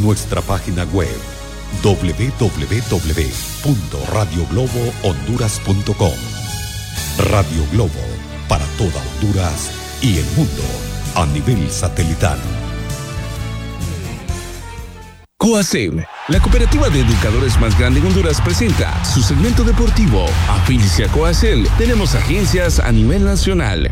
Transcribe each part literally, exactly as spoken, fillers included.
nuestra página web doble u doble u doble u punto radio globo honduras punto com. Radio Globo, para toda Honduras y el mundo a nivel satelital. Coacel, la cooperativa de educadores más grande en Honduras, presenta su segmento deportivo. Afílice a Coacel, tenemos agencias a nivel nacional.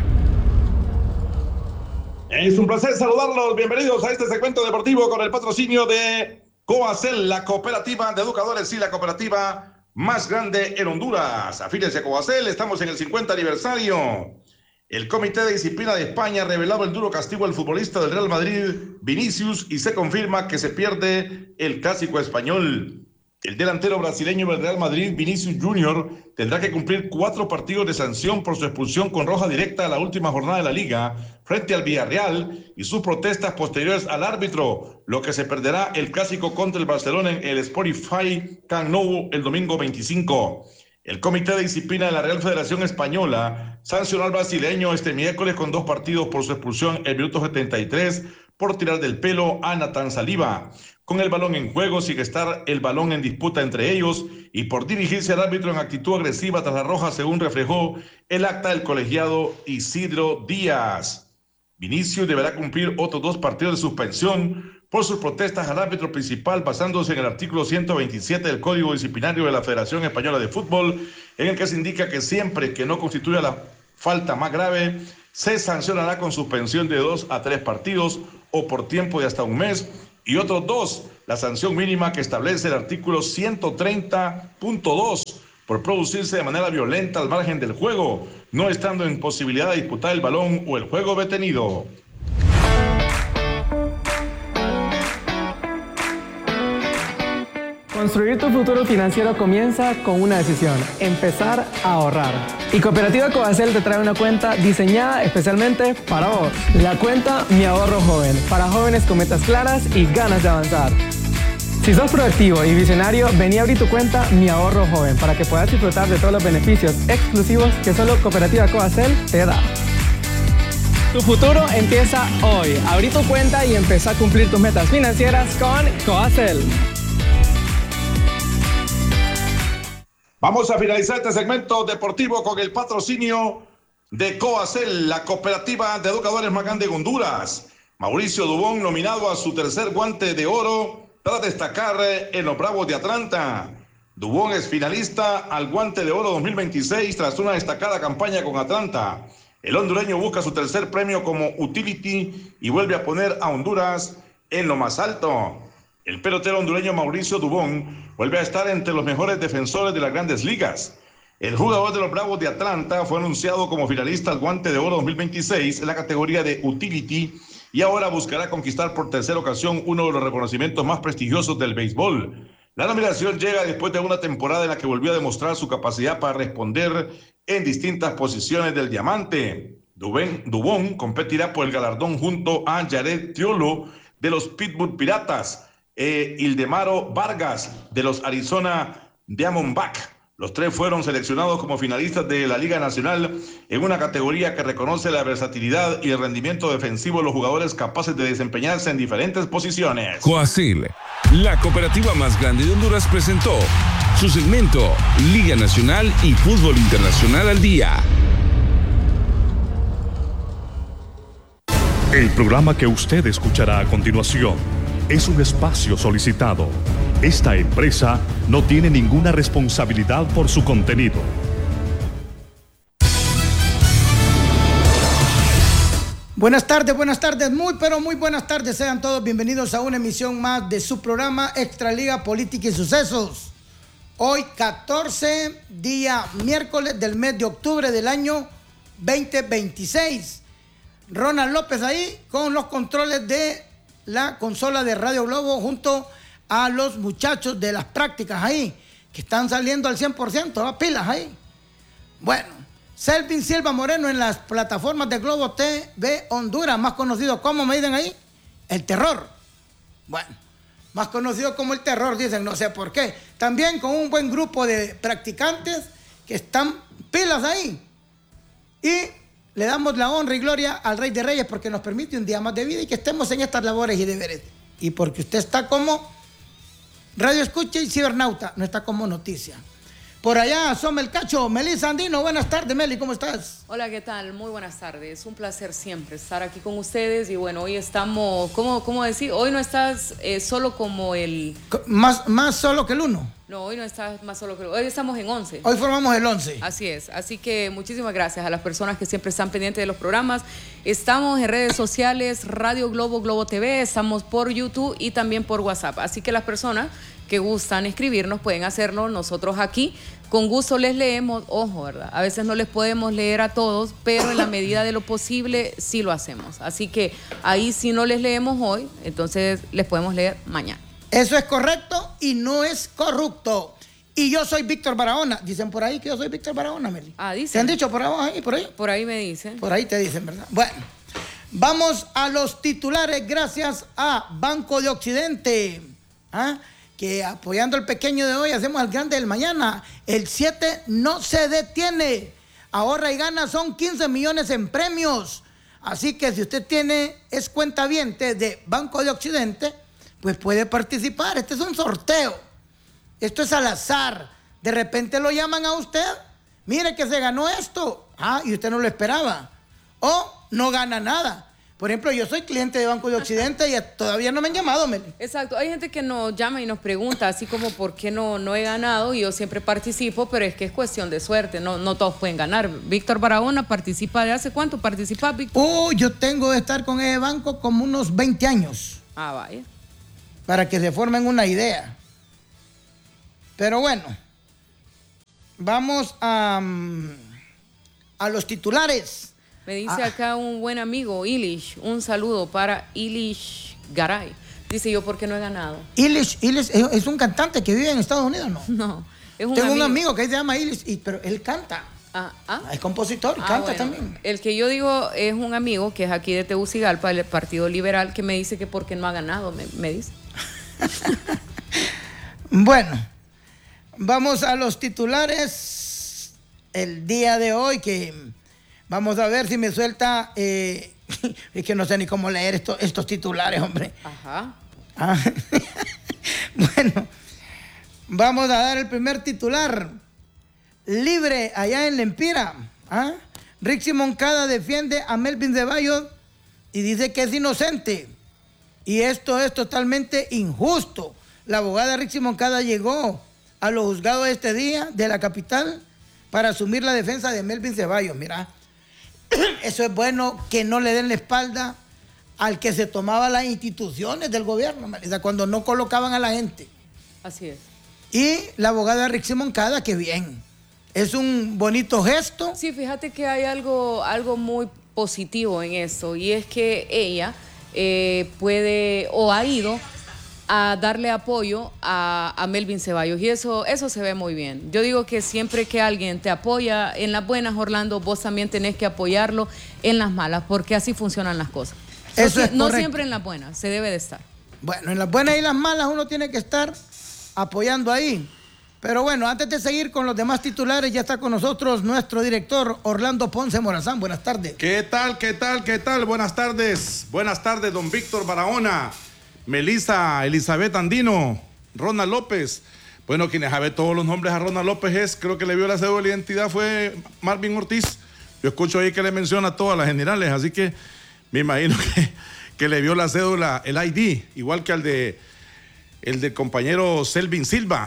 Es un placer saludarlos, bienvenidos a este segmento deportivo con el patrocinio de Coacel, la cooperativa de educadores y la cooperativa más grande en Honduras. Afílice a Coacel, estamos en el cincuenta aniversario. El Comité de Disciplina de España ha revelado el duro castigo al futbolista del Real Madrid, Vinicius, y se confirma que se pierde el Clásico español. El delantero brasileño del Real Madrid, Vinicius Junior, tendrá que cumplir cuatro partidos de sanción por su expulsión con roja directa a la última jornada de la Liga frente al Villarreal y sus protestas posteriores al árbitro, lo que se perderá el Clásico contra el Barcelona en el Spotify Camp Nou el domingo veinticinco. El Comité de Disciplina de la Real Federación Española sancionó al brasileño este miércoles con dos partidos por su expulsión en el minuto setenta y tres por tirar del pelo a Nathan Saliba. Con el balón en juego, sin estar el balón en disputa entre ellos y por dirigirse al árbitro en actitud agresiva tras la roja, según reflejó el acta del colegiado Isidro Díaz. Vinicius deberá cumplir otros dos partidos de suspensión por sus protestas al árbitro principal, basándose en el artículo ciento veintisiete del Código Disciplinario de la Federación Española de Fútbol, en el que se indica que siempre que no constituya la falta más grave, se sancionará con suspensión de dos a tres partidos o por tiempo de hasta un mes, y otros dos, la sanción mínima que establece el artículo ciento treinta punto dos, por producirse de manera violenta al margen del juego, no estando en posibilidad de disputar el balón o el juego detenido. Construir tu futuro financiero comienza con una decisión: empezar a ahorrar. Y Cooperativa Coacel te trae una cuenta diseñada especialmente para vos. La cuenta Mi Ahorro Joven, para jóvenes con metas claras y ganas de avanzar. Si sos proactivo y visionario, vení a abrir tu cuenta Mi Ahorro Joven para que puedas disfrutar de todos los beneficios exclusivos que solo Cooperativa Coacel te da. Tu futuro empieza hoy. Abrí tu cuenta y empezá a cumplir tus metas financieras con Coacel. Vamos a finalizar este segmento deportivo con el patrocinio de Coacel, la cooperativa de educadores más grande de Honduras. Mauricio Dubón, nominado a su tercer guante de oro tras destacar en los Bravos de Atlanta. Dubón es finalista al guante de oro dos mil veintiséis tras una destacada campaña con Atlanta. El hondureño busca su tercer premio como utility y vuelve a poner a Honduras en lo más alto. El pelotero hondureño Mauricio Dubón vuelve a estar entre los mejores defensores de las grandes ligas. El jugador de los Bravos de Atlanta fue anunciado como finalista al Guante de Oro dos mil veintiséis en la categoría de Utility y ahora buscará conquistar por tercera ocasión uno de los reconocimientos más prestigiosos del béisbol. La nominación llega después de una temporada en la que volvió a demostrar su capacidad para responder en distintas posiciones del diamante. Dubén, Dubón competirá por el galardón junto a Jared Tiolo de los Pittsburgh Piratas, e Ildemaro Vargas de los Arizona Diamondbacks. Los tres fueron seleccionados como finalistas de la Liga Nacional en una categoría que reconoce la versatilidad y el rendimiento defensivo de los jugadores capaces de desempeñarse en diferentes posiciones. Coacel, la cooperativa más grande de Honduras, presentó su segmento Liga Nacional y Fútbol Internacional al Día. El programa que usted escuchará a continuación es un espacio solicitado. Esta empresa no tiene ninguna responsabilidad por su contenido. Buenas tardes, buenas tardes, muy pero muy buenas tardes. Sean todos bienvenidos a una emisión más de su programa Extraliga Política y Sucesos. Hoy catorce, día miércoles del mes de octubre del año veinte veintiséis. Ronald López ahí con los controles de la consola de Radio Globo junto a los muchachos de las prácticas ahí, que están saliendo al cien por ciento, ¿va? Pilas ahí. Bueno, Selvin Silva Moreno en las plataformas de Globo T V Honduras, más conocido como, me dicen ahí, El Terror. Bueno, más conocido como El Terror, dicen, no sé por qué. También con un buen grupo de practicantes que están pilas ahí. Y le damos la honra y gloria al Rey de Reyes porque nos permite un día más de vida y que estemos en estas labores y deberes. Y porque usted está como radio escucha y cibernauta, no está como noticia. Por allá asoma el cacho. Melissa Andino, buenas tardes, Meli, ¿cómo estás? Hola, ¿qué tal? Muy buenas tardes. Un placer siempre estar aquí con ustedes. Y bueno, hoy estamos, ¿cómo, cómo decir? Hoy no estás eh, solo como el... Más, más solo que el uno. No, hoy no estás más solo que el Hoy estamos en once. Hoy formamos el once. Así es. Así que muchísimas gracias a las personas que siempre están pendientes de los programas. Estamos en redes sociales, Radio Globo, Globo T V. Estamos por YouTube y también por WhatsApp. Así que las personas que gustan escribirnos pueden hacerlo. Nosotros aquí con gusto les leemos. Ojo, ¿verdad? A veces no les podemos leer a todos, pero en la medida de lo posible sí lo hacemos. Así que ahí si no les leemos hoy, entonces les podemos leer mañana. Eso es correcto y no es corrupto. Y yo soy Víctor Barahona. Dicen por ahí que yo soy Víctor Barahona, Meli. Ah, dicen. ¿Te han dicho por ahí, por ahí? Por ahí me dicen. Por ahí te dicen, ¿verdad? Bueno, vamos a los titulares gracias a Banco de Occidente. ¿Ah? Que apoyando al pequeño de hoy hacemos al grande del mañana. El siete no se detiene. Ahorra y gana, son quince millones en premios. Así que si usted tiene, es cuentaviente de Banco de Occidente, pues puede participar. Este es un sorteo. Esto es al azar. De repente lo llaman a usted. Mire que se ganó esto. Ah, y usted no lo esperaba. O no gana nada. Por ejemplo, yo soy cliente de Banco de Occidente y todavía no me han llamado, Meli. Exacto. Hay gente que nos llama y nos pregunta, así como por qué no, no he ganado, y yo siempre participo, pero es que es cuestión de suerte. No, no todos pueden ganar. Víctor Barahona participa. ¿De hace cuánto participa, Víctor? Oh, yo tengo de estar con ese banco como unos veinte años. Ah, vaya. Para que se formen una idea. Pero bueno, vamos a, a los titulares. Me dice ah. acá un buen amigo, Ilish, un saludo para Ilish Garay. Dice, yo, ¿por qué no he ganado? Ilish, Ilish es, es un cantante que vive en Estados Unidos, ¿no? No, es un Tengo amigo. un amigo que se llama Ilish, y, pero él canta. Ah, ah. Es compositor y Ah, canta bueno. también. El que yo digo es un amigo que es aquí de Tegucigalpa, del Partido Liberal, que me dice que por qué no ha ganado, me, me dice. Bueno, vamos a los titulares el día de hoy, que vamos a ver si me suelta, eh, es que no sé ni cómo leer esto, estos titulares, hombre. Ajá. Ah, bueno, vamos a dar el primer titular. Libre allá en Lempira. ¿Ah? Rixi Moncada defiende a Melvin Ceballos y dice que es inocente. Y esto es totalmente injusto. La abogada Rixi Moncada llegó a los juzgados este día de la capital para asumir la defensa de Melvin Ceballos. Mira, eso es bueno, que no le den la espalda al que se tomaba las instituciones del gobierno, Melissa, cuando no colocaban a la gente. Así es. Y la abogada Rixi Moncada, que bien. Es un bonito gesto. Sí, fíjate que hay algo, algo muy positivo en eso, y es que ella eh, puede o ha ido a darle apoyo a, a Melvin Ceballos, y eso, eso se ve muy bien. Yo digo que siempre que alguien te apoya en las buenas, Orlando, vos también tenés que apoyarlo en las malas, porque así funcionan las cosas. Eso no, es no correcto. siempre en las buenas, se debe de estar. Bueno, en las buenas y las malas uno tiene que estar apoyando ahí. Pero bueno, antes de seguir con los demás titulares, ya está con nosotros nuestro director Orlando Ponce Morazán. Buenas tardes. ¿Qué tal, qué tal, qué tal? Buenas tardes. Buenas tardes, don Víctor Barahona, Melissa Elizabeth Andino, Ronald López. Bueno, quienes saben todos los nombres a Ronald López es, creo que le vio la cédula de identidad, fue Marvin Ortiz. Yo escucho ahí que le menciona a todas las generales, así que me imagino que, que le vio la cédula, el I D, igual que al de el del compañero Selvin Silva.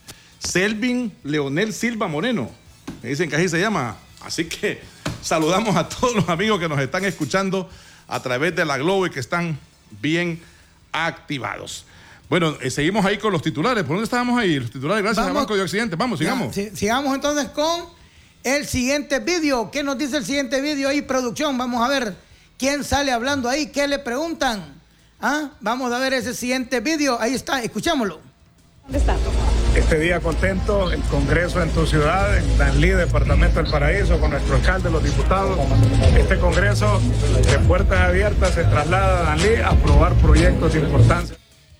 Selvin Leonel Silva Moreno, me dicen que así se llama. Así que saludamos a todos los amigos que nos están escuchando a través de la Globo y que están bien activados. Bueno, eh, seguimos ahí con los titulares. ¿Por dónde estábamos ahí? Los titulares, gracias Vamos. a Banco de Occidente. Vamos, sigamos. Ya, si- sigamos entonces con el siguiente vídeo. ¿Qué nos dice el siguiente vídeo ahí, producción? Vamos a ver quién sale hablando ahí, qué le preguntan. ¿Ah? Vamos a ver ese siguiente vídeo. Ahí está, escuchémoslo. ¿Dónde está? Este día contento, el Congreso en tu ciudad, en Danlí, Departamento del Paraíso, con nuestro alcalde, los diputados. Este Congreso de puertas abiertas se traslada a Danlí a aprobar proyectos de importancia.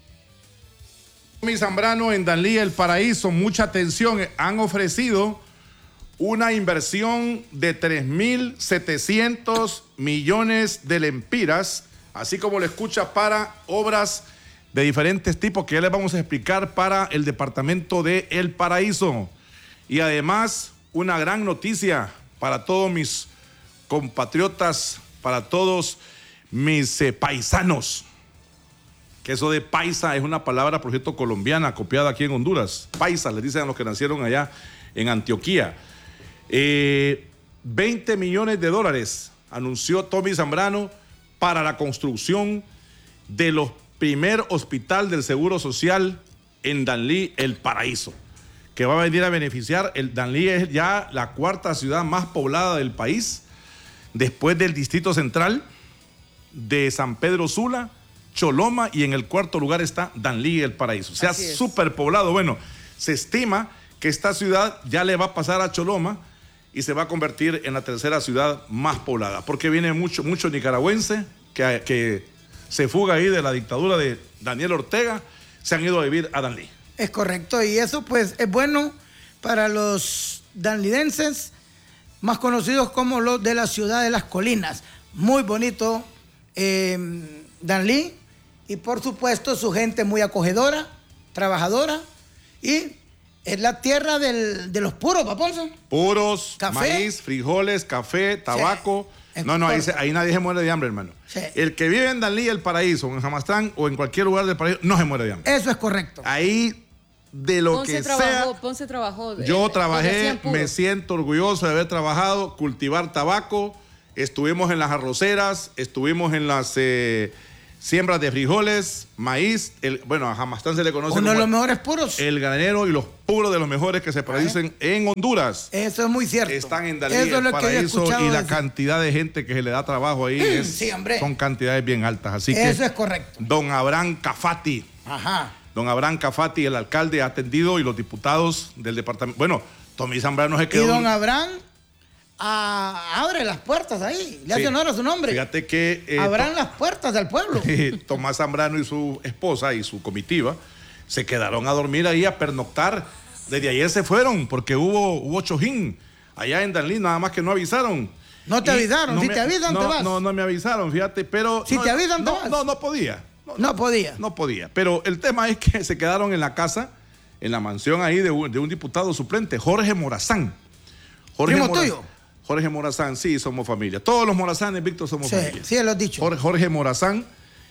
Mi Zambrano en Danlí, El Paraíso, mucha atención, han ofrecido una inversión de tres mil setecientos millones de lempiras, así como lo escucha, para obras de diferentes tipos que ya les vamos a explicar para el departamento de El Paraíso. Y además, una gran noticia para todos mis compatriotas, para todos mis eh, paisanos. Que eso de paisa es una palabra, por cierto, colombiana, copiada aquí en Honduras. Paisa, les dicen a los que nacieron allá en Antioquía. Eh, veinte millones de dólares anunció Tommy Zambrano para la construcción de los primer hospital del Seguro Social en Danlí, El Paraíso, que va a venir a beneficiar. El Danlí es ya la cuarta ciudad más poblada del país, después del Distrito Central, de San Pedro Sula, Choloma, y en el cuarto lugar está Danlí, El Paraíso. O sea, súper poblado. Bueno, se estima que esta ciudad ya le va a pasar a Choloma y se va a convertir en la tercera ciudad más poblada, porque viene mucho, mucho nicaragüense que, que se fuga ahí de la dictadura de Daniel Ortega, se han ido a vivir a Danlí. Es correcto, y eso pues es bueno para los danlidenses, más conocidos como los de la ciudad de las colinas. Muy bonito eh, Danlí, y por supuesto su gente muy acogedora, trabajadora, y es la tierra del, de los puros, Paponzo. Puros, café, maíz, frijoles, café, tabaco. Sí. No, no, ahí, se, ahí nadie se muere de hambre, hermano. Sí. El que vive en Danlí, El Paraíso, en Jamastrán o en cualquier lugar del paraíso, no se muere de hambre. Eso es correcto. Ahí, de lo Ponce que trabajó, sea. Ponce trabajó. Yo eh, trabajé, me siento orgulloso de haber trabajado, cultivar tabaco. Estuvimos en las arroceras, estuvimos en las eh, siembras de frijoles, maíz. El, bueno, a Jamastrán se le conoce uno como de los mejores puros. El granero y los puros de los mejores que se producen en Honduras. Eso es muy cierto. Están en Danlí, Eso El Paraíso, y la decir. cantidad de gente que se le da trabajo ahí es, sí, hombre. son cantidades bien altas. Así Eso que es correcto. Don Abraham Cafati. Ajá. Don Abraham Cafati, el alcalde, ha atendido, y los diputados del departamento. Bueno, Tommy Zambrano se quedó. Y don Abraham ah, abre las puertas ahí, le hace sí. honor a su nombre. Fíjate que eh, abran las puertas del pueblo. Tomás Zambrano y su esposa y su comitiva se quedaron a dormir ahí, a pernoctar. Desde ayer se fueron porque hubo, hubo chojín allá en Danlí, nada más que no avisaron. No te y avisaron, no si me, te avisan no, te vas. No, no me avisaron, fíjate, pero... Si no, te avisan no, te vas. No, no podía. No, no podía. No podía, pero el tema es que se quedaron en la casa, en la mansión ahí de un, de un diputado suplente, Jorge Morazán. Jorge ¿Primo Mora, tuyo? Jorge Morazán, sí, somos familia. Todos los Morazanes, Víctor, somos sí, familia. Sí, lo has dicho. Jorge, Jorge Morazán,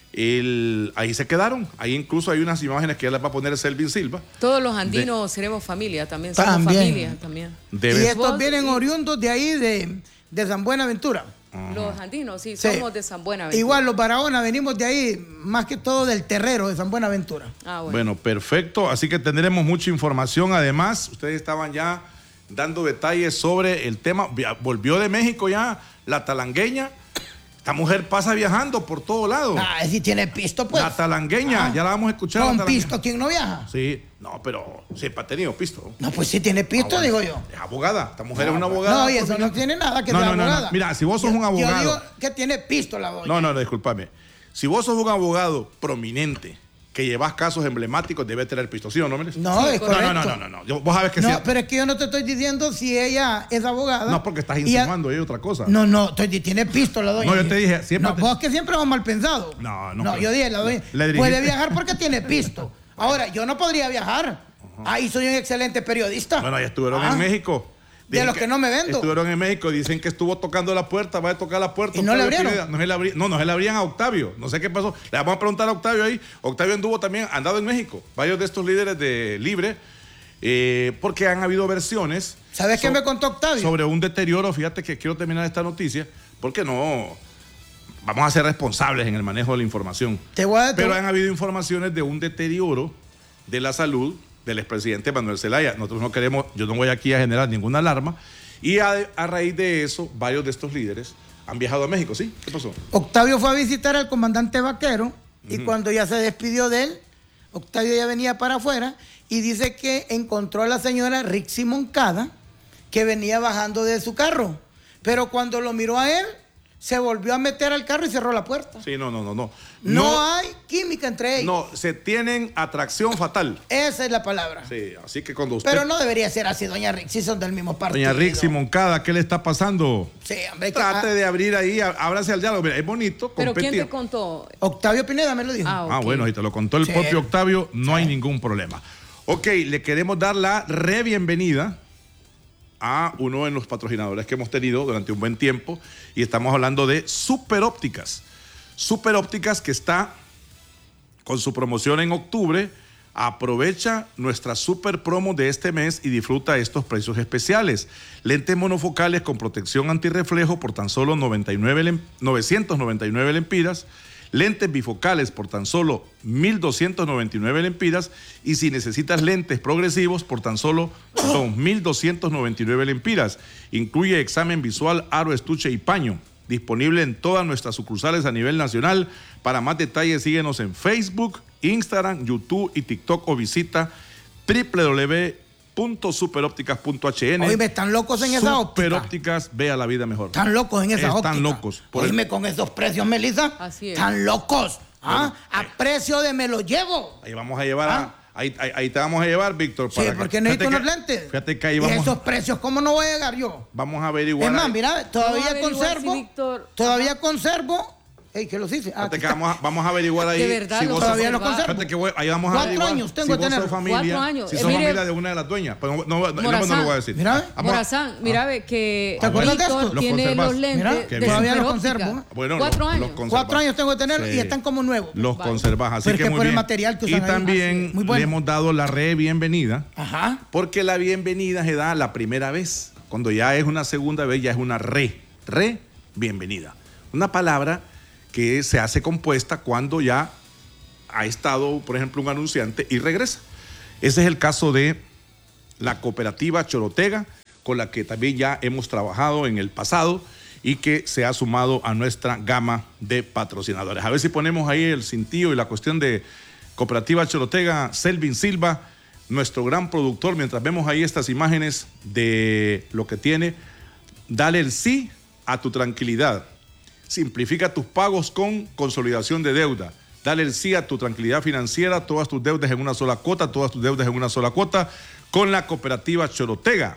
el, ahí se quedaron. Ahí incluso hay unas imágenes que ya las va a poner Selvin Silva. Todos los andinos de, seremos familia, también somos también. familia. También. Y estos vienen oriundos de ahí, de, de San Buenaventura. Uh-huh. Los andinos, sí, sí, somos de San Buenaventura. Igual los Barahona venimos de ahí, más que todo del terrero de San Buenaventura. Ah, bueno. Bueno, perfecto. Así que tendremos mucha información. Además, ustedes estaban ya dando detalles sobre el tema. Volvió de México ya la talangueña. Esta mujer pasa viajando por todo lado. Ah, si tiene pisto, pues. La talangueña, ah, ya la vamos a escuchar. ¿Con pisto quién no viaja? Sí, no, pero siempre ha tenido pisto. No, pues sí tiene pisto, ah, bueno, digo yo. Es abogada, esta mujer no, es una abogada. No, y eso no tiene nada que no, ser no, abogada. No, no. Mira, si vos sos yo, un abogado. Yo digo que tiene pisto la doña. No, no, no, discúlpame. Si vos sos un abogado prominente, que llevas casos emblemáticos, debe tener pisto, ¿sí o no? No, sí, es correcto. No, no, no, no, no. Yo, vos sabes que no, sí. Pero es que yo no te estoy diciendo si ella es abogada. No, porque estás insinuando ahí otra cosa. No, no, estoy, tiene pisto la doña. No, yo te dije, siempre. No, te... vos que siempre vas mal pensado. No, no. No, yo dije, la doña puede viajar porque tiene pisto. Ahora, yo no podría viajar. Uh-huh. Ahí soy un excelente periodista. Bueno, ya estuvieron ah. en México. De los que, que no me vendo. Estuvieron en México, dicen que estuvo tocando la puerta, va a tocar la puerta. ¿Y no le abrieron? No, se le abrí, no, no se le abrían a Octavio. No sé qué pasó. Le vamos a preguntar a Octavio ahí. Octavio anduvo también, andado en México. Varios de estos líderes de Libre, eh, porque han habido versiones. ¿Sabes so, qué me contó Octavio? Sobre un deterioro. Fíjate que quiero terminar esta noticia, porque no... Vamos a ser responsables en el manejo de la información. Te voy a... Pero han habido informaciones de un deterioro de la salud del expresidente Manuel Zelaya. Nosotros no queremos, yo no voy aquí a generar ninguna alarma. Y a, a raíz de eso, varios de estos líderes han viajado a México, ¿sí? ¿Qué pasó? Octavio fue a visitar al comandante Vaquero, uh-huh, y cuando ya se despidió de él, Octavio ya venía para afuera y dice que encontró a la señora Rixi Moncada, que venía bajando de su carro. Pero cuando lo miró a él, se volvió a meter al carro y cerró la puerta. Sí, no, no, no, no. No, No hay química entre ellos. No, se tienen atracción fatal. Esa es la palabra. Sí, así que cuando usted... Pero no debería ser así, doña Rick, si son del mismo partido. Doña Rick Moncada, ¿qué le está pasando? Sí, hombre. Que, Trate ah, de abrir ahí, á- ábrase al diálogo. Mira, es bonito ¿Pero competir. quién te contó? Octavio Pineda me lo dijo. Ah, Ah, ok. bueno, y te lo contó el Sí. propio Octavio, no hay ningún problema. Ok, le queremos dar la re-bienvenida a uno de los patrocinadores que hemos tenido durante un buen tiempo y estamos hablando de Super Ópticas. Super Ópticas que está con su promoción en octubre. Aprovecha nuestra super promo de este mes y disfruta estos precios especiales. Lentes monofocales con protección antirreflejo por tan solo noventa y nueve lem- novecientos noventa y nueve lempiras. Lentes bifocales por tan solo mil doscientos noventa y nueve lempiras. Y si necesitas lentes progresivos por tan solo dos mil doscientos noventa y nueve lempiras. Incluye examen visual, aro, estuche y paño. Disponible en todas nuestras sucursales a nivel nacional. Para más detalles síguenos en Facebook, Instagram, YouTube y TikTok o visita doble u doble u doble u punto super ópticas punto h n. Oíme, están locos en esa óptica. Super Ópticas, vea la vida mejor. Están locos en esa óptica. Están locos. Por el- Oíme, con esos precios, Melissa. Así es. Están locos. ¿Ah? Bueno, A precio de me lo llevo. Ahí vamos a llevar ¿Ah? a... Ahí, ahí, ahí te vamos a llevar, Víctor. Sí, para que- porque necesito fíjate unos que- lentes. Fíjate que ahí Y vamos, esos precios, ¿cómo no voy a llegar yo? vamos a averiguar. Es más, ahí. mira, Vamos a todavía averiguar conservo. si Víctor- Todavía conservo. Ey, ¿qué los hice? Ah, Fíjate aquí que está. vamos a, vamos a averiguar ahí. De verdad, si lo vos todavía sos- lo conservo. Fíjate que voy- ahí vamos a Cuatro averiguar años tengo si que vos sos tener. familia, Cuatro años. si Eh, sos mire- familia de una de las dueñas. Pero no, no, no, no, Morazán. no lo voy a decir. Mira, Vamos a- Morazán, mira, ve que ¿Te acuerdas de Víctor esto? Los tiene conservas. los lentes Mira, de qué bien. Todavía los Superóptica. conservo. Bueno, Cuatro los- años. los conservas. Cuatro años tengo que tener Sí. y están como nuevos. Los Vale. conservas, así Pero que es que muy por el bien. material que Y usan ahí. también Así es. Muy bueno. le hemos dado la re-bienvenida, Ajá. porque la bienvenida se da la primera vez. Cuando ya es una segunda vez, ya es una re, re-bienvenida. Una palabra que se hace compuesta cuando ya ha estado, por ejemplo, un anunciante y regresa. Ese es el caso de la cooperativa Chorotega, con la que también ya hemos trabajado en el pasado y que se ha sumado a nuestra gama de patrocinadores. A ver si ponemos ahí el cintillo y la cuestión de cooperativa Chorotega, Selvin Silva, nuestro gran productor, mientras vemos ahí estas imágenes de lo que tiene. Dale el sí a tu tranquilidad. Simplifica tus pagos con consolidación de deuda. Dale el sí a tu tranquilidad financiera, todas tus deudas en una sola cuota, todas tus deudas en una sola cuota, con la cooperativa Chorotega.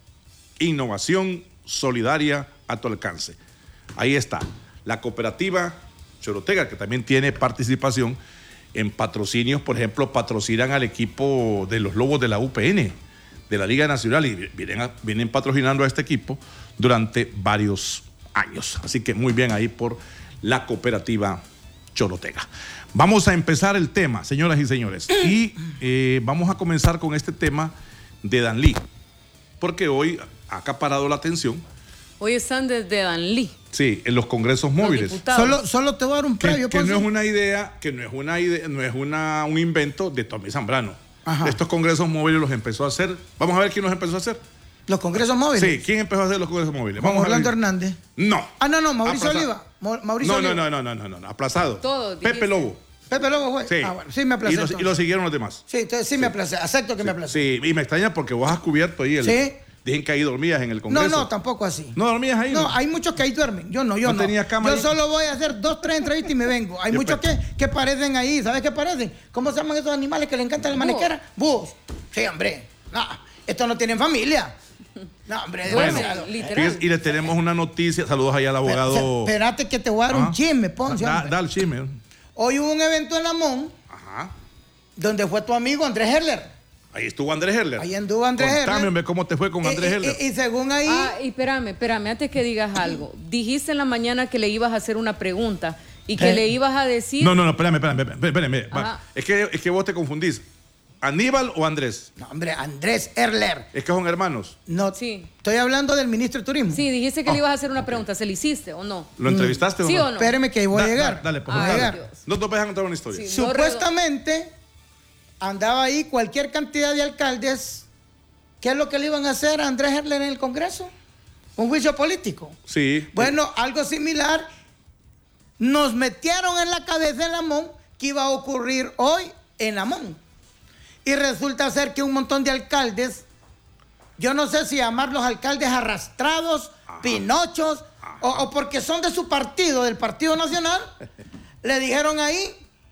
Innovación solidaria a tu alcance. Ahí está, la cooperativa Chorotega, que también tiene participación en patrocinios, por ejemplo, patrocinan al equipo de los Lobos de la U P N, de la Liga Nacional, y vienen, a- vienen patrocinando a este equipo durante varios años. Así que muy bien ahí por la cooperativa Chorotega. Vamos a empezar el tema, señoras y señores, y eh, vamos a comenzar con este tema de Danlí, porque hoy ha acaparado la atención, Hoy están desde Danlí. sí, en los congresos los móviles. diputados. Solo, solo te voy a dar un Que, previo, que no Ponce. es una idea, que no es una idea, no es una, un invento de Tommy Zambrano. Ajá. Estos congresos móviles los empezó a hacer. Vamos a ver quién los empezó a hacer. Los congresos móviles. Sí, ¿quién empezó a hacer los congresos móviles? Juan Vamos a ver. Orlando Hernández. No. Ah, no, no, Mauricio Aplazado. Oliva. Mo- Mauricio No, no, Oliva. no, no, no, no, no, aplazado. Todos, Pepe dijiste. Lobo. Pepe Lobo fue. Sí. Ah, bueno, sí me aplacé. Y lo, y entonces. lo siguieron los demás. Sí, entonces sí, me aplacé. Acepto que me aplacé. Sí, y me extraña porque vos has cubierto ahí el. Sí. Dicen que ahí dormías en el No, congreso. no, tampoco así. No dormías ahí. No, hay muchos que ahí duermen. Yo no, yo ¿No no. tenías cama Yo ahí? solo voy a hacer dos, tres entrevistas y me vengo. Hay Yo muchos pe- que, que parecen ahí. ¿Sabes qué parecen? ¿Cómo se llaman esos animales que le encantan la Búhos. maniquera? Búhos. Sí, hombre. No, estos no tienen familia. No, hombre, Bueno, demasiado. literal. Fíjese, y le tenemos una noticia. Saludos allá al abogado. Espérate que te voy a dar un Ajá. chisme, Ponce. Da, hombre. da el chisme. Hoy hubo un evento en Lamón Ajá. donde fue tu amigo Andrés Herler. Ahí estuvo Andrés Herler. Ahí anduvo Andrés Contame, Herler. hombre, cómo te fue con Y- Andrés y, Herler. y- y según ahí, Ah, y espérame, espérame, antes que digas algo. Dijiste en la mañana que le ibas a hacer una pregunta y que Eh. le ibas a decir. No, no, no, espérame, espérame, espérame, espérame, espérame. Ajá. Es que, es que vos te confundís. ¿Aníbal o Andrés? no, hombre, Andrés Herler. Es que son hermanos. No, Sí. estoy hablando del ministro de Turismo. Sí, dijiste que Ah, le ibas a hacer una pregunta. ¿Se le hiciste o no? ¿Lo entrevistaste ¿Sí o no? o no? Espéreme que ahí voy Da- a llegar. da- dale, por Voy a favor. llegar. Dios. No te vas a contar una historia. Sí. Supuestamente andaba ahí cualquier cantidad de alcaldes. ¿Qué es lo que le iban a hacer a Andrés Herler en el Congreso? Un juicio político. Sí. Bueno, algo similar nos metieron en la cabeza en Lamón que iba a ocurrir hoy en Lamón. Y resulta ser que un montón de alcaldes, yo no sé si llamarlos alcaldes arrastrados, Ajá. pinochos, o, o porque son de su partido, del Partido Nacional, le dijeron ahí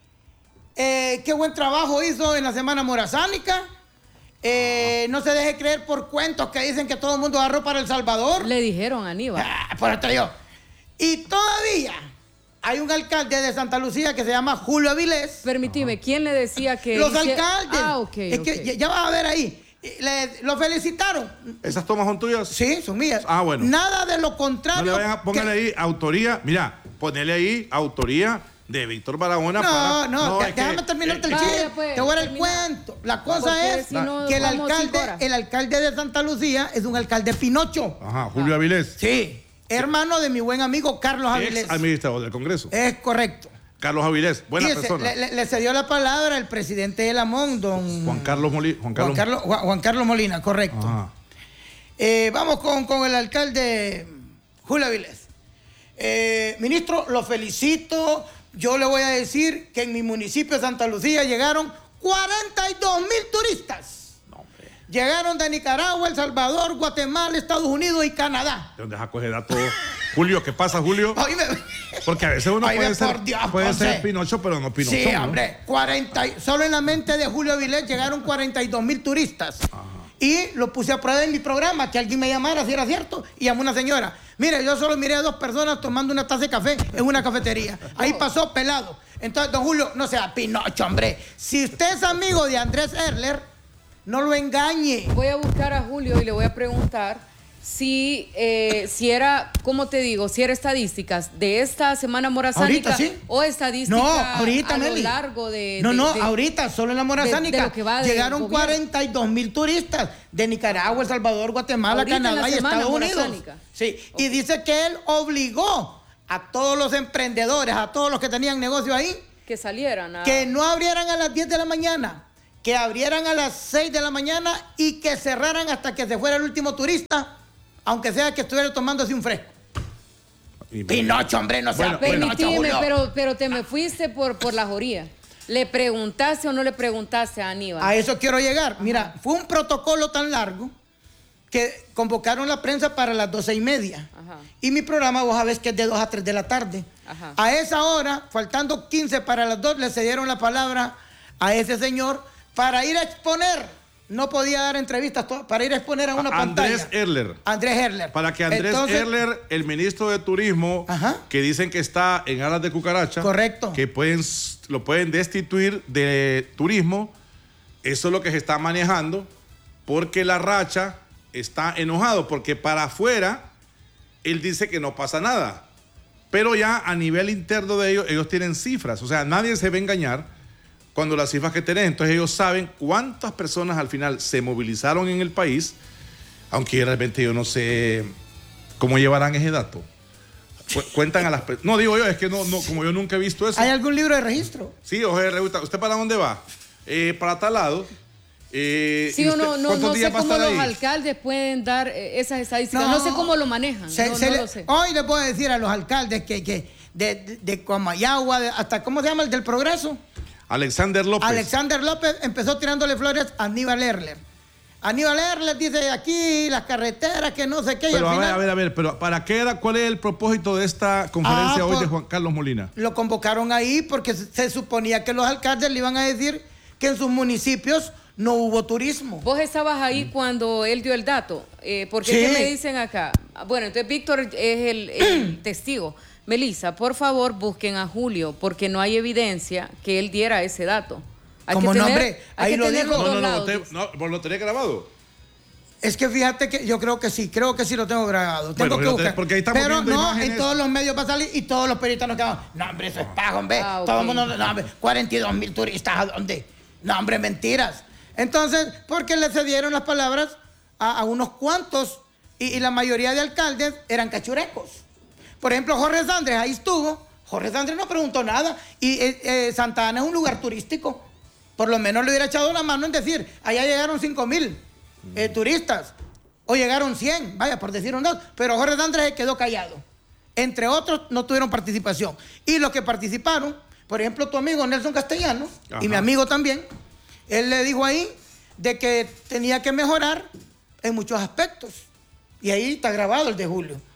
eh, qué buen trabajo hizo en la Semana Morazánica. Eh, no se deje creer por cuentos que dicen que todo el mundo agarró para El Salvador. Le dijeron a Aníbal. Ah, por esto digo. Y todavía hay un alcalde de Santa Lucía que se llama Julio Avilés. Permíteme, ¿quién le decía que...? Los hice... alcaldes. Ah, ok, Es ok. que ya, ya vas a ver ahí. Le, lo felicitaron. ¿Esas tomas son tuyas? Sí, son mías. Ah, bueno. Nada de lo No contrario. le vayan a póngale que- ahí autoría. Mira, ponele ahí autoría de Víctor Barahona. No, para... no, es déjame que- terminarte el Vaya, chiste. pues, Te voy a dar el termina. cuento. La cosa Porque es si no, que el vamos cinco alcalde, horas. el alcalde de Santa Lucía es un alcalde Pinocho. Ajá, Julio Avilés. Sí. Hermano de mi buen amigo Carlos Avilés. Ex administrador del Congreso. Es correcto. Carlos Avilés, buena Fíjese, persona. Le, le- le cedió la palabra el presidente de Lamón, don Juan Carlos Molina. Juan Carlos. Juan Carlos, Juan- Juan Carlos Molina, correcto. Ajá. Eh, vamos con, con el alcalde Julio Avilés. Eh, ministro, lo felicito. Yo le voy a decir que en mi municipio de Santa Lucía llegaron cuarenta y dos mil turistas. No, hombre. Llegaron de Nicaragua, El Salvador, Guatemala, Estados Unidos y Canadá. ¿De dónde vas a coger datos? Julio, ¿qué pasa, Julio? Oíme, Porque a veces uno Oíme, puede ser, por Dios, puede José. ser Pinocho, pero no Pinocho. sí, ¿no? hombre, cuarenta, y- solo en la mente de Julio Avilés llegaron cuarenta y dos mil turistas. Y lo puse a prueba en mi programa, que alguien me llamara si era cierto, y llamó una señora. Mire, yo solo miré a dos personas tomando una taza de café en una cafetería. Ahí pasó pelado. Entonces, don Julio, no sea Pinocho, hombre. Si usted es amigo de Andrés Erler, no lo engañe. Voy a buscar a Julio y le voy a preguntar si, eh, si era, ¿cómo te digo? Si era estadísticas de esta Semana Morazánica Ahorita, sí. o estadísticas No, ahorita, a lo Nelly. largo de... No, de- no, de- ahorita, solo en la Morazánica. de lo que va del llegaron gobierno. cuarenta y dos mil turistas de Nicaragua, El Salvador, Guatemala, Ahorita en Canadá la y semana Estados Unidos. morazánica. Sí, y dice que él obligó a todos los emprendedores, a todos los que tenían negocio ahí, que salieran a... que no abrieran a las diez de la mañana, que abrieran a las seis de la mañana y que cerraran hasta que se fuera el último turista, aunque sea que estuviera tomándose un fresco. Y- Pinocho, hombre, no sea Bueno, bueno. Pinocho, Permitime, Julio. pero, pero te me fuiste por, por la joría. ¿Le preguntaste o no le preguntaste a Aníbal? A eso quiero llegar. Mira, fue un protocolo tan largo que convocaron la prensa para las doce y media. Ajá. Y mi programa, vos sabés que es de dos a tres de la tarde. Ajá. A esa hora, faltando quince para las dos, le cedieron la palabra a ese señor para ir a exponer. No podía dar entrevistas, to- para ir a exponer a una A Andrés pantalla. Erler. Andrés Erler. Para que Andrés Entonces, Erler, el ministro de Turismo, Ajá. que dicen que está en alas de cucaracha, Correcto. que pueden, lo pueden destituir de turismo, eso es lo que se está manejando, porque la racha está enojado, porque para afuera él dice que no pasa nada, pero ya a nivel interno de ellos, ellos tienen cifras, o sea, nadie se va a engañar cuando las cifras que tienen, entonces ellos saben cuántas personas al final se movilizaron en el país, aunque realmente yo no sé cómo llevarán ese dato. Cu- Cuentan a las personas. No, digo yo, es que no, no, como yo nunca he visto eso. ¿hay algún libro de registro? Sí, oye, Reuta, ¿usted para dónde va? Eh, para tal lado. Eh, Sí ¿y o usted no, no, cuántos no sé días va a cómo estar los ahí? alcaldes pueden dar eh, esas estadísticas. No, sé cómo lo manejan. Se- no se no le- lo sé. Hoy les puedo decir a los alcaldes que, que de, de, de Comayagua, de- hasta, ¿cómo se llama el del Progreso? Alexander López. Alexander López empezó tirándole flores a Aníbal Erler. Aníbal Erler dice aquí las carreteras, que no sé qué. y Pero al a ver, final a ver, a ver, pero ¿para qué era, cuál es el propósito de esta conferencia Ah, hoy por- de Juan Carlos Molina? Lo convocaron ahí porque se, se suponía que los alcaldes le iban a decir que en sus municipios no hubo turismo. Vos estabas ahí cuando él dio el dato. Eh, porque Sí. ¿qué me dicen acá? Bueno, entonces Víctor es el, el testigo. Melissa, por favor, busquen a Julio, porque no hay evidencia que él diera ese dato. Hay Como que tener, nombre, hay ahí que lo tener dijo. los No, dos no, no, lados, te- dice. no, ¿vos lo tenés grabado? Es que fíjate que yo creo que sí, creo que sí lo tengo grabado. Tengo Bueno, que lo buscar. tenés, porque ahí estamos Pero viendo no, imágenes. en todos los medios va a salir y todos los periodistas nos quedan. No, hombre, eso es pago, hombre. Ah, ok. Todo el mundo, no, hombre, cuarenta y dos mil turistas, ¿a dónde? No, hombre, mentiras. Entonces, porque le cedieron las palabras a, a unos cuantos y, y la mayoría de alcaldes eran cachurecos. Por ejemplo, Jorge Sandres ahí estuvo. Jorge Sandres no preguntó nada. Y eh, eh, Santa Ana es un lugar turístico. Por lo menos le hubiera echado la mano en decir, allá llegaron cinco mil eh, turistas. O llegaron cien, vaya, por decir un dos. Pero Jorge Sandres se quedó callado. Entre otros, no tuvieron participación. Y los que participaron, por ejemplo, tu amigo Nelson Castellano, Ajá. y mi amigo también, él le dijo ahí de que tenía que mejorar en muchos aspectos. Y ahí está grabado el de Julio.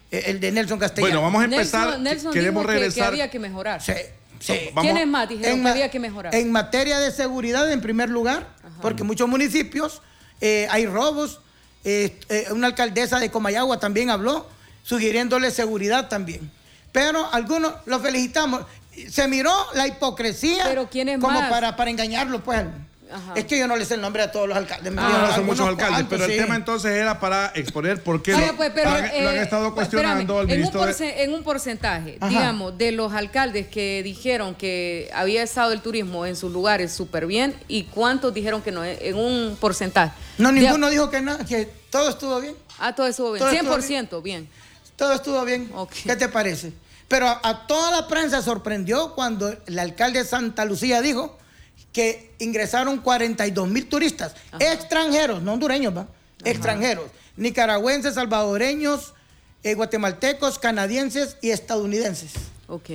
el de Nelson Castellano. Bueno, vamos a empezar. Nelson, Nelson Queremos dijo regresar. Que, que había que mejorar. Sí, sí. Vamos- ¿Quiénes más dijeron En que ma- había que mejorar? En materia de seguridad, en primer lugar, porque muchos municipios eh, hay robos. Eh, eh, una alcaldesa de Comayagua también habló, sugiriéndole seguridad también. Pero algunos los felicitamos. Se miró la hipocresía Pero ¿quiénes como más? para, para engañarlo, pues. Ajá. Es que yo no le sé el nombre a todos los alcaldes. me No, dio no son algunos muchos alcaldes, cuantos, pero el sí. tema entonces era para exponer por qué Sí, lo, pues, pero, lo han, lo han eh, estado pues, cuestionando espérame, al en un, ministro. de- porce- en un porcentaje, Ajá. digamos, de los alcaldes que dijeron que había estado el turismo en sus lugares súper bien, ¿y cuántos dijeron que no? En un porcentaje. No, De- ninguno dijo que no, que todo estuvo bien. Ah, todo estuvo bien. Todo cien estuvo por ciento bien. Todo estuvo bien. Ok. ¿Qué te parece? Pero a, a toda la prensa sorprendió cuando el alcalde de Santa Lucía dijo que ingresaron cuarenta y dos mil turistas, extranjeros, no hondureños, ¿va? Extranjeros, nicaragüenses, salvadoreños, eh, guatemaltecos, canadienses y estadounidenses. Ok.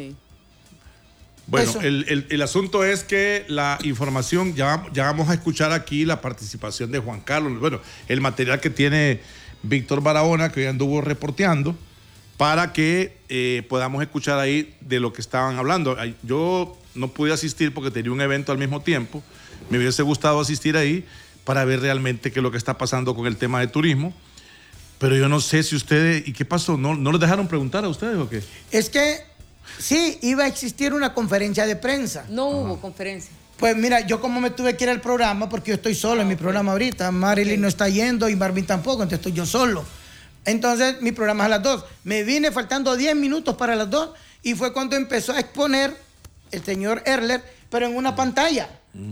Bueno, Eso. el, el- el asunto es que la información, ya, ya vamos a escuchar aquí la participación de Juan Carlos, bueno, el material que tiene Víctor Barahona, que hoy anduvo reporteando, para que eh, podamos escuchar ahí de lo que estaban hablando. Ay, Yo no pude asistir porque tenía un evento al mismo tiempo, me hubiese gustado asistir ahí para ver realmente qué es lo que está pasando con el tema de turismo, pero yo no sé si ustedes, ¿y qué pasó? ¿No, no les dejaron preguntar a ustedes o qué? Es que sí, iba a existir una conferencia de prensa. No hubo conferencia. Pues mira, yo como me tuve que ir al programa, porque yo estoy solo en mi programa ahorita, Marilyn Ok. no está yendo y Marvin tampoco, entonces estoy yo solo. Entonces mi programa es a las dos. Me vine faltando diez minutos para las dos y fue cuando empezó a exponer el señor Erler, pero en una pantalla.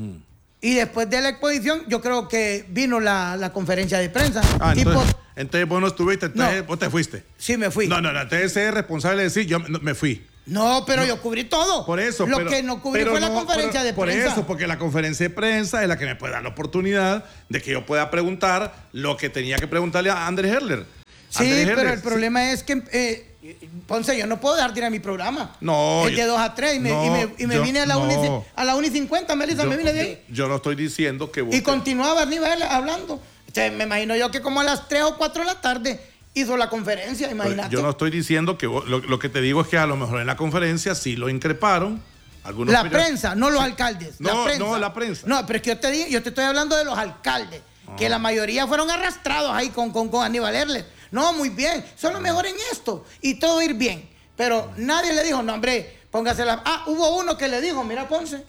Y después de la exposición, yo creo que vino la, la conferencia de prensa. Ah, Tipo, entonces, entonces vos no estuviste, entonces No. vos te fuiste. sí me fui. No, no, no, entonces es responsable de decir, yo no, me fui. No, pero yo cubrí todo. Por eso. Lo pero- que no cubrí pero fue la no, conferencia pero- de por prensa. eso, porque la conferencia de prensa es la que me puede dar la oportunidad de que yo pueda preguntar lo que tenía que preguntarle a Andrés Herler. Sí, Andrés pero Herler, el problema es que, eh, Ponce, yo no puedo dejar de ir a mi programa. No, Es de yo- dos a tres y me, no, y me, y me yo- vine a la, no. una, y- a la una y cincuenta, Melissa, yo, me vine de ahí. yo no estoy diciendo que vos... Y te- continuaba Aníbal hablando. O sea, me imagino yo que como a las tres o cuatro de la tarde hizo la conferencia, imagínate. Yo no estoy diciendo que vos- lo, lo que te digo es que a lo mejor en la conferencia sí lo increparon. Algunos La periodistas- prensa, no los alcaldes. No, la prensa. no, la prensa. No, pero es que yo te, di- yo te estoy hablando de los alcaldes, que la mayoría fueron arrastrados ahí con, con, con Aníbal Erler. No, muy bien, son los mejores en esto y todo ir bien. Pero nadie le dijo, no, hombre, póngase la... Ah, hubo uno que le dijo, mira, Ponce,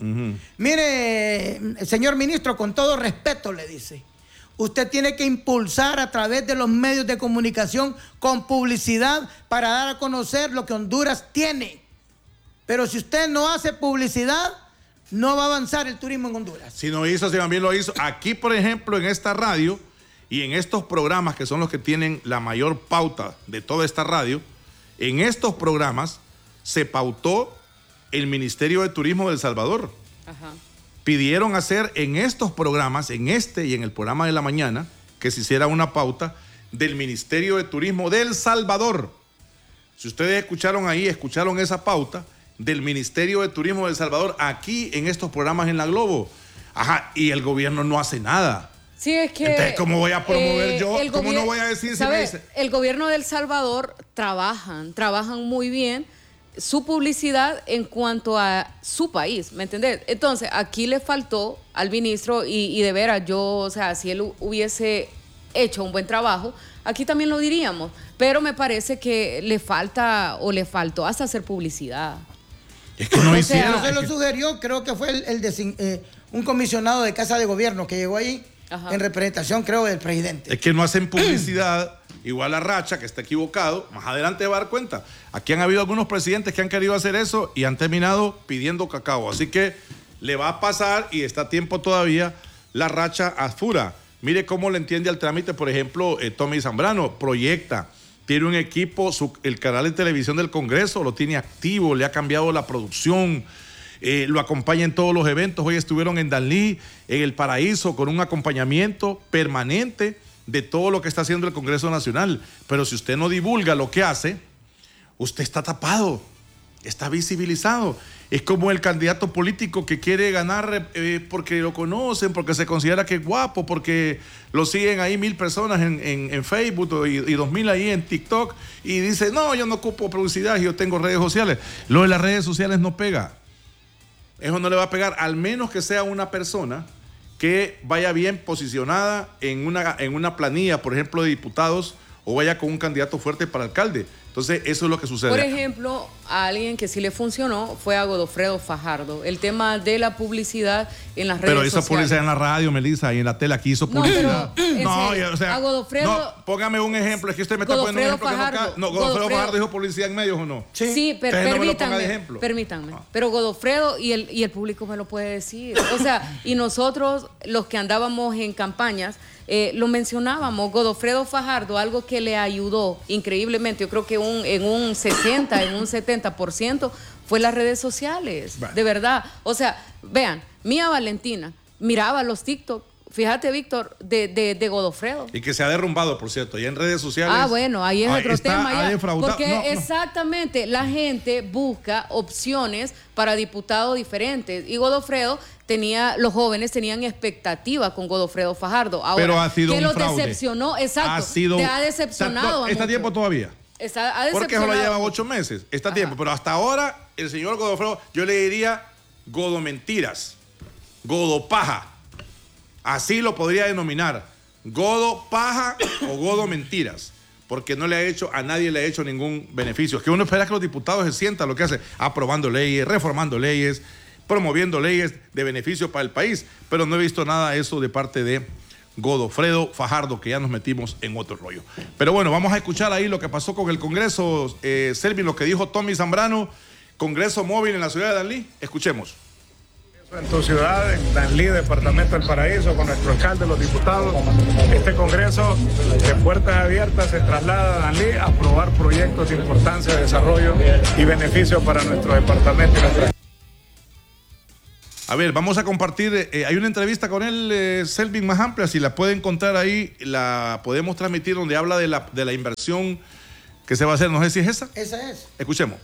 mire, señor ministro, con todo respeto le dice, usted tiene que impulsar a través de los medios de comunicación con publicidad para dar a conocer lo que Honduras tiene. Pero si usted no hace publicidad, no va a avanzar el turismo en Honduras. Si no hizo, si también lo hizo. Aquí, por ejemplo, en esta radio y en estos programas que son los que tienen la mayor pauta de toda esta radio, en estos programas se pautó el Ministerio de Turismo de El Salvador. Ajá. Pidieron hacer en estos programas, en este y en el programa de la mañana, que se hiciera una pauta del Ministerio de Turismo de El Salvador. Si ustedes escucharon ahí, escucharon esa pauta del Ministerio de Turismo de El Salvador aquí en estos programas en La Globo. Ajá, y el gobierno no hace nada. Sí, es que... Entonces, ¿cómo voy a promover yo? el ¿Cómo gobier- no voy a decir si ¿sabe? me dice? El gobierno de El Salvador trabajan, trabajan muy bien su publicidad en cuanto a su país, ¿me entendés? Entonces, aquí le faltó al ministro y, y de veras, yo, o sea, si él hu- hubiese hecho un buen trabajo, aquí también lo diríamos, pero me parece que le falta o le faltó hasta hacer publicidad. Es que no O sea, hicieron. Se es lo que- sugirió, creo que fue el, el desin- eh, un comisionado de Casa de Gobierno que llegó ahí Ajá. en representación, creo, del presidente. Es que no hacen publicidad, igual a Racha, que está equivocado, más adelante va a dar cuenta. Aquí han habido algunos presidentes que han querido hacer eso y han terminado pidiendo cacao. Así que le va a pasar y está a tiempo todavía la Racha a Fura. Mire cómo le entiende al trámite, por ejemplo, eh, Tommy Zambrano, proyecta, tiene un equipo, su- el canal de televisión del Congreso lo tiene activo, le ha cambiado la producción, eh, lo acompaña en todos los eventos. Hoy estuvieron en Danlí, en El Paraíso, con un acompañamiento permanente de todo lo que está haciendo el Congreso Nacional. Pero si usted no divulga lo que hace, usted está tapado, está visibilizado. Es como el candidato político que quiere ganar eh, porque lo conocen, porque se considera que es guapo, porque lo siguen ahí mil personas en, en, en Facebook y, y dos mil ahí en TikTok, y dice, no, yo no ocupo publicidad, yo tengo redes sociales. Lo de las redes sociales no pega. Eso no le va a pegar, al menos que sea una persona que vaya bien posicionada en una, en una planilla, por ejemplo, de diputados, o vaya con un candidato fuerte para alcalde. Entonces, eso es lo que sucede. Por ejemplo, a alguien que sí le funcionó fue a Godofredo Fajardo. El tema de la publicidad en las redes sociales. Pero esa publicidad en la radio, Melissa, y en la tele, aquí hizo publicidad. No, pero, no, ese, o sea, a Godofredo, no, póngame un ejemplo. Es que usted me está poniendo un ejemplo Fajardo, que no, no Godofredo, Godofredo Fajardo dijo publicidad en medios, ¿o no? Sí, sí pero no permítanme, me permítanme. Ah. Pero Godofredo y el, y el público me lo puede decir. O sea, y nosotros, los que andábamos en campañas, Eh, lo mencionábamos, Godofredo Fajardo, algo que le ayudó increíblemente, yo creo que un, en un sesenta, en un setenta por ciento fue las redes sociales, bueno. De verdad. O sea, vean, Mía Valentina miraba los TikTok, fíjate, Víctor, de, de, de Godofredo. Y que se ha derrumbado, por cierto, ya en redes sociales. Ah, bueno, ahí es ah, otro está, tema ya. Porque no, no. exactamente, la gente busca opciones para diputados diferentes. Y Godofredo tenía, los jóvenes tenían expectativa con Godofredo Fajardo. Ahora, pero ha sido que un los fraude. decepcionó, exacto. Ha sido, te ha decepcionado. Está, está a tiempo todavía. Está, ha porque eso lo lleva ocho meses. Está a tiempo. Pero hasta ahora, el señor Godofredo, yo le diría Godo Mentiras, Godo Paja. Así lo podría denominar. Godo Paja o Godo Mentiras. Porque no le ha hecho, a nadie le ha hecho ningún beneficio. Es que uno espera que los diputados se sientan lo que hace, aprobando leyes, reformando leyes, promoviendo leyes de beneficio para el país. Pero no he visto nada de eso de parte de Godofredo Fajardo, que ya nos metimos en otro rollo. Pero bueno, vamos a escuchar ahí lo que pasó con el Congreso, eh, Selvin, lo que dijo Tommy Zambrano, Congreso móvil en la ciudad de Danlí. Escuchemos. En tu ciudad, en Danlí, departamento del Paraíso, con nuestro alcalde, los diputados, este congreso de puertas abiertas se traslada a Danlí a aprobar proyectos de importancia, de desarrollo y beneficio para nuestro departamento y nuestra... A ver, vamos a compartir, eh, hay una entrevista con él, eh, Selvin, más amplia, si la puede encontrar ahí, la podemos transmitir, donde habla de la, de la inversión que se va a hacer, no sé si es esa. Esa es. Escuchemos.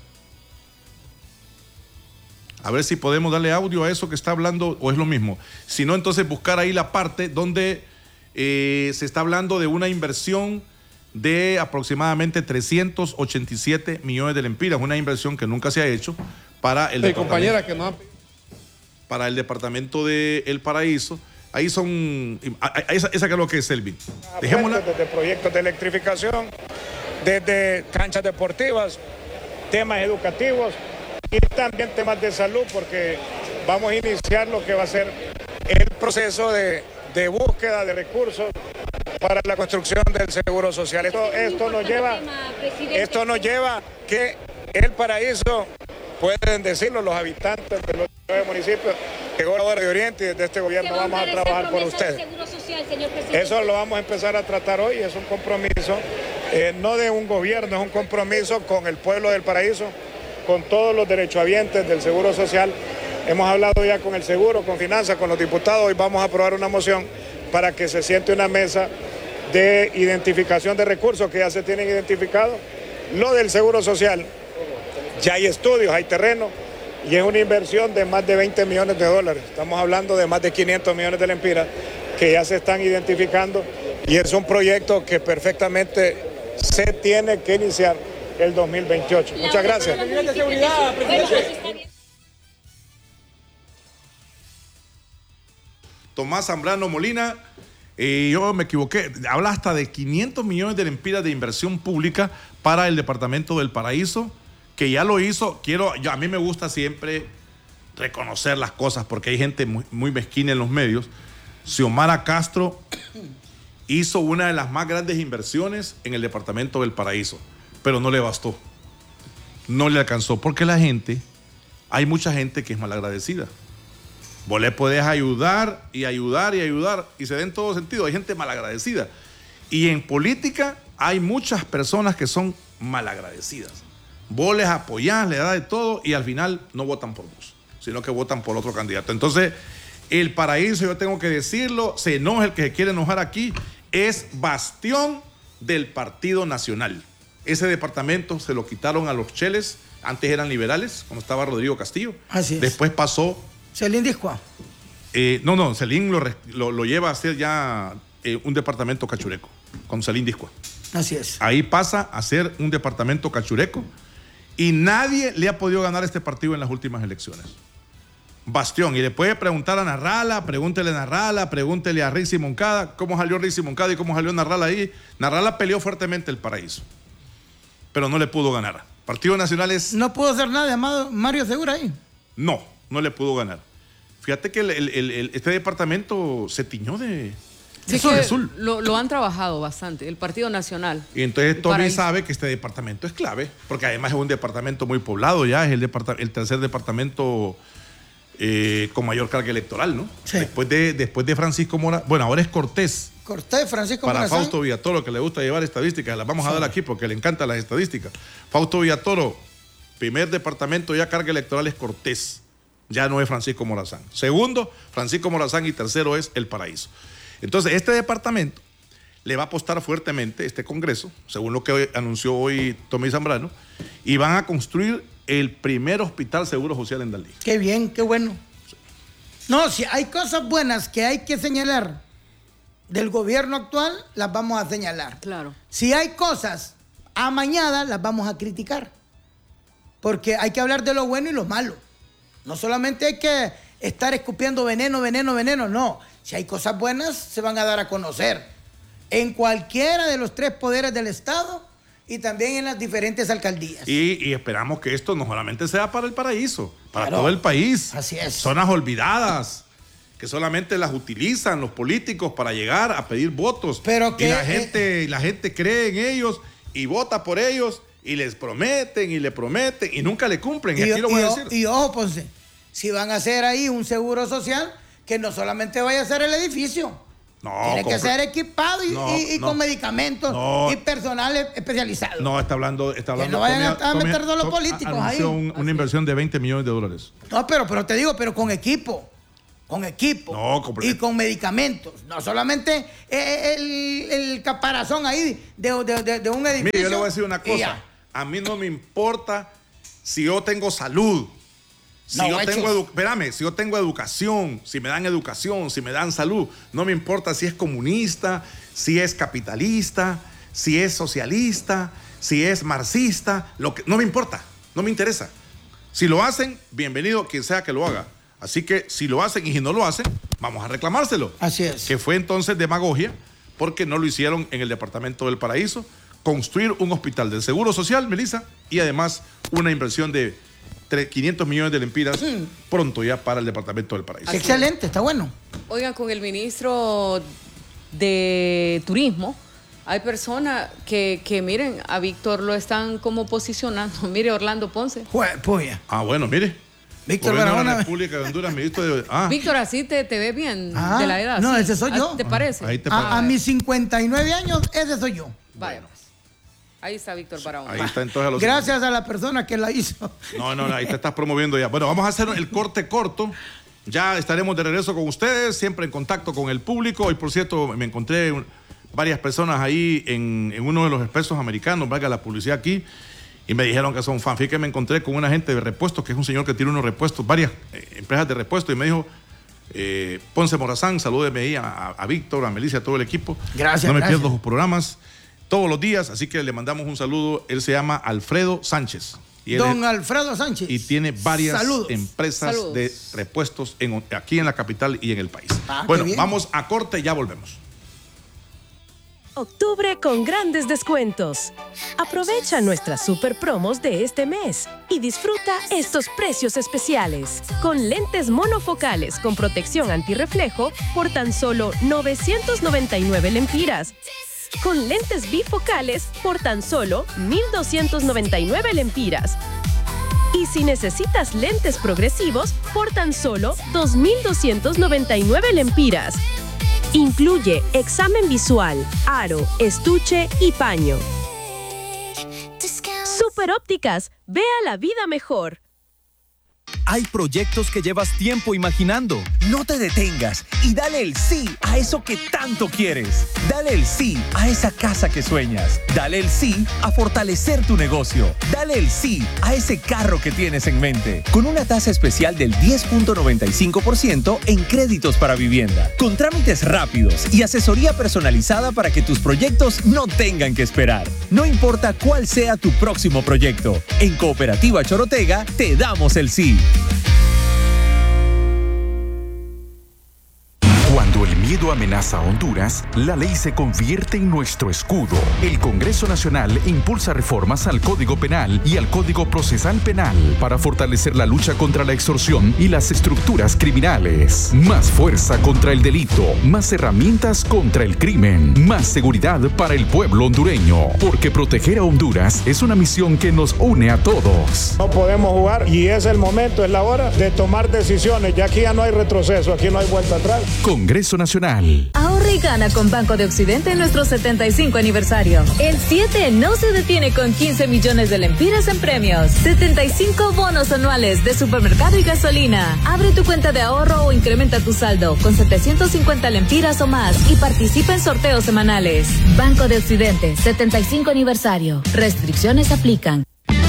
A ver si podemos darle audio a eso que está hablando, o es lo mismo. Si no, entonces buscar ahí la parte donde eh, se está hablando de una inversión de aproximadamente trescientos ochenta y siete millones de lempiras, una inversión que nunca se ha hecho para el, sí, departamento, compañera, que no ha... para el departamento de El Paraíso. Ahí son, esa, esa que es lo que es, Selvin. Dejémosla. Desde proyectos de electrificación, desde canchas deportivas, temas educativos, y también temas de salud, porque vamos a iniciar lo que va a ser el proceso de, de búsqueda de recursos para la construcción del seguro social. Esto, esto nos lleva, esto nos lleva que El Paraíso, pueden decirlo los habitantes de los nueve municipios, de Gobernador de Oriente y desde este gobierno vamos a trabajar por ustedes. Eso lo vamos a empezar a tratar hoy, es un compromiso, eh, no de un gobierno, es un compromiso con el pueblo del Paraíso, con todos los derechohabientes del Seguro Social. Hemos hablado ya con el Seguro, con Finanzas, con los diputados. Hoy vamos a aprobar una moción para que se siente una mesa de identificación de recursos que ya se tienen identificados. Lo del Seguro Social, ya hay estudios, hay terreno, y es una inversión de más de veinte millones de dólares. Estamos hablando de más de quinientos millones de lempiras que ya se están identificando, y es un proyecto que perfectamente se tiene que iniciar el dos mil veintiocho. Muchas gracias. Tomás Zambrano Molina, eh, yo me equivoqué, habla hasta de quinientos millones de lempiras de inversión pública para el departamento del Paraíso, que ya lo hizo. Quiero, yo, a mí me gusta siempre reconocer las cosas, porque hay gente muy, muy mezquina en los medios. Xiomara Castro hizo una de las más grandes inversiones en el departamento del Paraíso, pero no le bastó, no le alcanzó, porque la gente, hay mucha gente que es malagradecida. Vos le podés ayudar y ayudar y ayudar, y se da en todo sentido. Hay gente malagradecida, y en política hay muchas personas que son malagradecidas. Vos les apoyás, le das de todo, y al final no votan por vos, sino que votan por otro candidato. Entonces, el Paraíso, yo tengo que decirlo, se enoja el que se quiere enojar aquí, es bastión del Partido Nacional. Ese departamento se lo quitaron a los cheles Antes eran liberales, cuando estaba Rodrigo Castillo. Así es. Después pasó... Celín Discua. Eh, no, no, Celín lo, lo, lo lleva a ser ya eh, un departamento cachureco, con Celín Discua. Así es. Ahí pasa a ser un departamento cachureco y nadie le ha podido ganar este partido en las últimas elecciones. Bastión, y le puede preguntar a Narrala, pregúntele a Narrala, pregúntele a Rizzi Moncada, cómo salió Rizzi Moncada y cómo salió Narrala ahí. Narrala peleó fuertemente el Paraíso, pero no le pudo ganar. Partido Nacional es... No pudo hacer nada, amado Mario Segura ahí. No, no le pudo ganar. Fíjate que el, el, el, este departamento se tiñó de... Sí, azul, que azul. Lo, lo han trabajado bastante, el Partido Nacional. Y entonces Tommy Paraíso. sabe que este departamento es clave, porque además es un departamento muy poblado ya, es el, depart- el tercer departamento eh, con mayor carga electoral, ¿no? Sí. Después de, después de Francisco Mora, bueno, ahora es Cortés. Cortés, Francisco Para Morazán. Fausto Villatoro, que le gusta llevar estadísticas, las vamos a dar aquí porque le encantan las estadísticas. Fausto Villatoro, primer departamento ya carga electoral es Cortés, ya no es Francisco Morazán. Segundo, Francisco Morazán, y tercero es El Paraíso. Entonces, este departamento le va a apostar fuertemente, este Congreso, según lo que hoy, anunció hoy Tommy Zambrano, y van a construir el primer hospital seguro social en Dalí. Qué bien, qué bueno. No, si hay cosas buenas que hay que señalar del gobierno actual, las vamos a señalar. Claro. Si hay cosas amañadas, las vamos a criticar. Porque hay que hablar de lo bueno y lo malo. No solamente hay que estar escupiendo veneno, veneno, veneno, no. Si hay cosas buenas, se van a dar a conocer en cualquiera de los tres poderes del Estado y también en las diferentes alcaldías. Y, y esperamos que esto no solamente sea para El Paraíso, para Claro. todo el país. Así es. Zonas olvidadas, que solamente las utilizan los políticos para llegar a pedir votos. Pero que, y la eh, gente, la gente cree en ellos y vota por ellos y les prometen y le prometen y nunca le cumplen. Y, Y, aquí lo voy y- a decir. y ojo, Ponce, si van a hacer ahí un seguro social, que no solamente vaya a ser el edificio. No, Tiene que compre- ser equipado y, No, y- y no. con medicamentos No. y personal e- especializado. No, está hablando, está hablando. no vayan a- Tommy- a meter Tommy- todos los Tom- políticos anunció ahí. un- una inversión de veinte millones de dólares. No, pero, pero te digo, pero con equipo. Con equipo. No, compre- y con medicamentos. No solamente eh, el, el caparazón ahí de, de- de- de un edificio. Mire, yo le voy a decir una y cosa. ya. A mí no me importa si yo tengo salud, si No, yo hechos. tengo edu- espérame, si yo tengo educación, si me dan educación, si me dan salud. No me importa si es comunista, si es capitalista, si es socialista, si es marxista, lo que, no me importa, no me interesa. Si lo hacen, bienvenido quien sea que lo haga. Así que si lo hacen y si no lo hacen, vamos a reclamárselo. Así es. Que fue entonces demagogia porque no lo hicieron en el departamento del Paraíso. Construir un hospital del Seguro Social, Melissa, y además una inversión de tre- quinientos millones de lempiras Mm. pronto ya para el departamento del Paraíso. Excelente, está bueno. Oigan, con el ministro de Turismo, hay personas que, que miren, a Víctor lo están como posicionando. Mire, Orlando Ponce. Jue- puya. Ah, bueno, mire. Víctor Gobierno de la Barahona. República de Honduras, ministro de... Ah, Víctor, así te, te ves bien Ah, de la edad. no, ¿sí? ese soy ¿Ah, yo. ¿Te parece? ahí te A, parece. a mis cincuenta y nueve años, ese soy yo. Vaya, pues. Ahí está Víctor Barahona. Ahí está entonces a los... Gracias a la persona que la hizo. No, no, no, ahí te estás promoviendo ya. Bueno, vamos a hacer el corte corto. Ya estaremos de regreso con ustedes, siempre en contacto con el público. Y por cierto, me encontré un- varias personas ahí en, en uno de los expresos americanos, valga la publicidad aquí, y me dijeron que son fans. Fíjate que me encontré con un agente de repuestos, que es un señor que tiene unos repuestos, varias eh, empresas de repuestos, y me dijo, eh, Ponce Morazán, salúdeme ahí a, a, a Víctor, a Melissa, a todo el equipo. Gracias, No me gracias. pierdo sus programas todos los días, así que le mandamos un saludo. Él se llama Alfredo Sánchez. Y él Don es- Alfredo Sánchez. y tiene varias Saludos. empresas Saludos. de repuestos en- aquí en la capital y en el país. Ah, qué bueno, bien. vamos a corte y ya volvemos. Octubre con grandes descuentos. Aprovecha nuestras super promos de este mes y disfruta estos precios especiales. Con lentes monofocales con protección antirreflejo por tan solo novecientos noventa y nueve lempiras. Con lentes bifocales por tan solo mil doscientos noventa y nueve lempiras. Y si necesitas lentes progresivos por tan solo dos mil doscientos noventa y nueve lempiras. Incluye examen visual, aro, estuche y paño. Super Ópticas, vea la vida mejor. Hay proyectos que llevas tiempo imaginando. No te detengas y dale el sí a eso que tanto quieres. Dale el sí a esa casa que sueñas. Dale el sí a fortalecer tu negocio. Dale el sí a ese carro que tienes en mente. Con una tasa especial del diez punto noventa y cinco por ciento en créditos para vivienda. Con trámites rápidos y asesoría personalizada para que tus proyectos no tengan que esperar. No importa cuál sea tu próximo proyecto. En Cooperativa Chorotega te damos el sí. Cuando el miedo amenaza a Honduras, la ley se convierte en nuestro escudo. El Congreso Nacional impulsa reformas al Código Penal y al Código Procesal Penal para fortalecer la lucha contra la extorsión y las estructuras criminales. Más fuerza contra el delito, más herramientas contra el crimen, más seguridad para el pueblo hondureño. Porque proteger a Honduras es una misión que nos une a todos. No podemos jugar y es el momento, es la hora de tomar decisiones. Ya aquí ya no hay retroceso, aquí no hay vuelta atrás. Congreso Nacional. Ahorra y gana con Banco de Occidente en nuestro setenta y cinco aniversario. El siete no se detiene con quince millones de lempiras en premios. setenta y cinco bonos anuales de supermercado y gasolina. Abre tu cuenta de ahorro o incrementa tu saldo con setecientos cincuenta lempiras o más y participa en sorteos semanales. Banco de Occidente, setenta y cinco aniversario. Restricciones aplican.